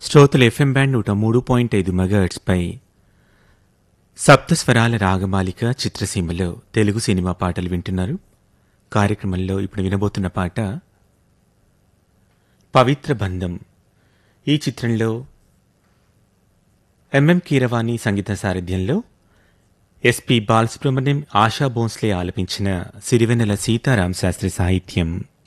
శ్రోతలు FM band 103.5 మెగాహెర్ట్జ్పై సప్తస్వరాల ragamalika చిత్రసీమలో Telugu cinema పాటలు వింటున్నారు. కార్యక్రమంలో ఇప్పుడు వినబోతున్న పాట పవిత్ర బంధం. ఈ చిత్రంలో ఎంఎం కీరవాణి సంగీత సారథ్యంలో ఎస్పి బాలసుబ్రహ్మణ్యం, ఆశా భోంస్లే ఆలపించిన సిరివెన్నెల సీతారాం శాస్త్రి సాహిత్యం.